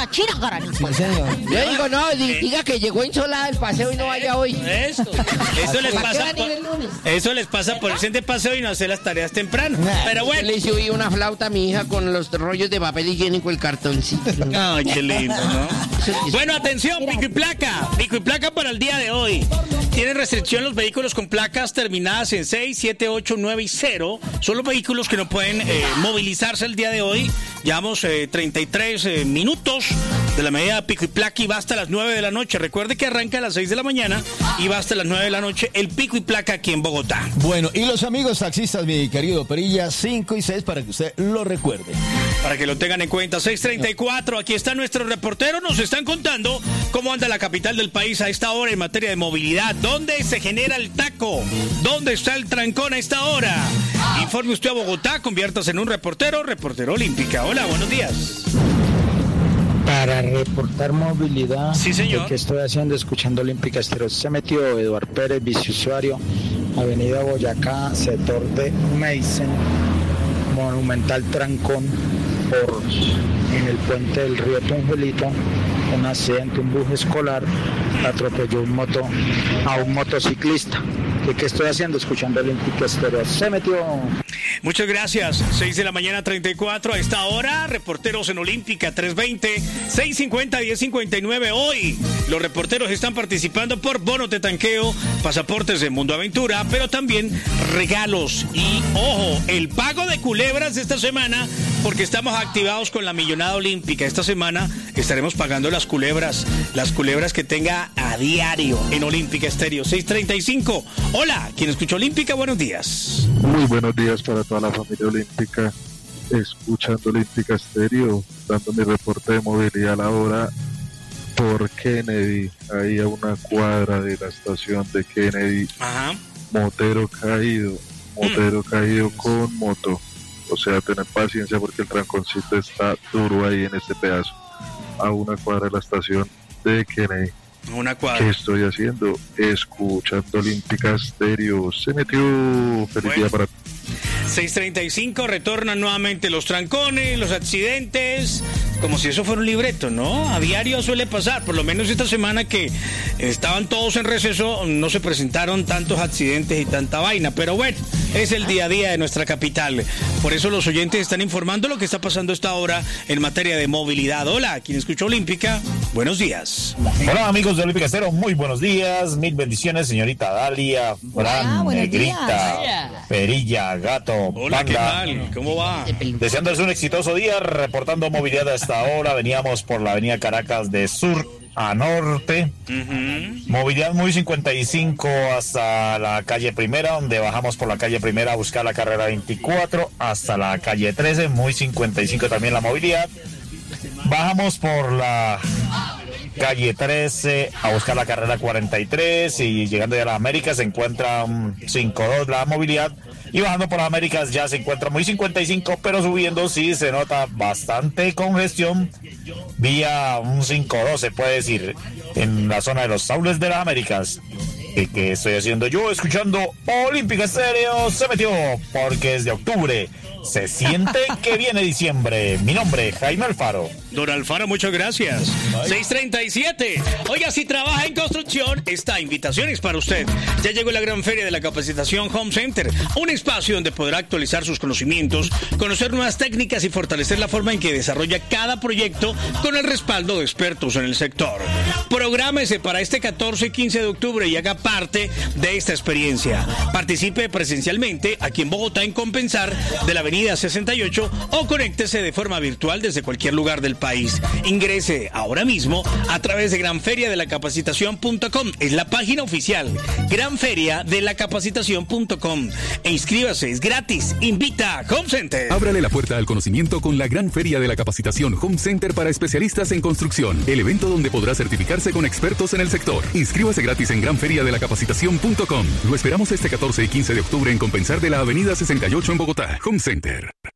la China, Garanito. Sí, señor. Yo digo, no, diga que llegó insolada el paseo y no vaya hoy. Eso les pasa por irse de paseo y no hacer las tareas temprano. Pero bueno. Le subí una flauta a mi hija con los rollos de papel higiénico, el cartoncito. Ay, qué lindo, ¿no? Bueno, atención, pico y placa. Pico y placa para el día de hoy. Tienen restricción los vehículos con placas terminadas en 6, 7, 8, 9 y 0. Son los vehículos que no pueden movilizarse el día de hoy. Llevamos 33 minutos de la medida de pico y placa y va hasta las 9 de la noche. Recuerde que arranca a las 6 de la mañana y va hasta las 9 de la noche el pico y placa aquí en Bogotá. Bueno, y los amigos taxistas, mi querido Perilla, 5 y 6 para que usted lo recuerde. Para que lo tengan en cuenta. 6:34, aquí está nuestro reportero. Nos están contando cómo anda la capital del país a esta hora en materia de movilidad. ¿Dónde se genera el taco? ¿Dónde está el trancón a esta hora? Informe usted a Bogotá, conviértase en un reportero olímpica. Hola, buenos días. Para reportar movilidad, sí, señor. Lo que estoy haciendo, escuchando Olímpica Estéreo. Se metió Eduardo Pérez, viceusuario, Avenida Boyacá, sector de Meisen, monumental trancón en el puente del río Tunjuelito. Un accidente, un bus escolar atropelló a un motociclista. ¿Qué estoy haciendo? Escuchando Olímpica Estéreo. Se metió. Muchas gracias. 6 de la mañana, 34. A esta hora, reporteros en Olímpica, 320-650-1059. Hoy, los reporteros están participando por bonos de tanqueo, pasaportes de Mundo Aventura, pero también regalos. Y, ojo, el pago de culebras de esta semana, porque estamos activados con la millonada olímpica. Esta semana estaremos pagando las culebras que tenga a diario en Olímpica Estéreo. 6:35. Hola, ¿quién escucha Olímpica? Buenos días. Muy buenos días para toda la familia olímpica, escuchando Olímpica Estéreo, dando mi reporte de movilidad a la hora por Kennedy, ahí a una cuadra de la estación de Kennedy. Ajá. Motero caído con moto. O sea, tener paciencia porque el tranconcito está duro ahí en este pedazo, a una cuadra de la estación de Kennedy. Una cuadra. ¿Qué estoy haciendo? Escuchando Olímpica Estéreo. Se metió. Feliz día para 6:35, retornan nuevamente los trancones, los accidentes, como si eso fuera un libreto, ¿no? A diario suele pasar, por lo menos esta semana que estaban todos en receso, no se presentaron tantos accidentes y tanta vaina, pero bueno, es el día a día de nuestra capital. Por eso los oyentes están informando lo que está pasando a esta hora en materia de movilidad. Hola, quien escuchó Olímpica, buenos días. Hola amigos de Olímpica Estéreo, muy buenos días, mil bendiciones, señorita Dalia, Fran, Negrita, Perilla, Gato, hola, Panda. ¿qué tal? ¿Cómo va? Deseándoles un exitoso día, reportando movilidad a esta hora. Veníamos por la avenida Caracas de sur a norte. Movilidad muy 55 hasta la calle Primera, donde bajamos por la calle Primera a buscar la carrera 24 hasta la calle 13, muy 55 también la movilidad. Bajamos por la calle 13 a buscar la carrera 43 y llegando ya a las Américas se encuentra 52 la movilidad. Y bajando por las Américas ya se encuentra muy 55, pero subiendo sí se nota bastante congestión. Vía un 52 se puede decir, en la zona de los Saules de las Américas. ¿Qué estoy haciendo yo? Escuchando Olímpica Estéreo. Se metió porque es de octubre. Se siente que viene diciembre. Mi nombre, Jaime Alfaro. Don Alfaro, muchas gracias. 6:37. Oiga, si trabaja en construcción, esta invitación es para usted. Ya llegó la gran feria de la capacitación Home Center, un espacio donde podrá actualizar sus conocimientos, conocer nuevas técnicas y fortalecer la forma en que desarrolla cada proyecto con el respaldo de expertos en el sector. Prográmese para este 14 y 15 de octubre y haga parte de esta experiencia. Participe presencialmente aquí en Bogotá en Compensar de la Avenida 68 o conéctese de forma virtual desde cualquier lugar del país. Ingrese ahora mismo a través de granferiadelacapacitacion.com. Es la página oficial, granferiadelacapacitacion.com. E inscríbase, es gratis. Invita a Home Center. Ábrale la puerta al conocimiento con la Gran Feria de la Capacitación Home Center para especialistas en construcción. El evento donde podrá certificarse con expertos en el sector. Inscríbase gratis en granferiadelacapacitacion.com. Lo esperamos este 14 y 15 de octubre en Compensar de la Avenida 68 en Bogotá. Home Center.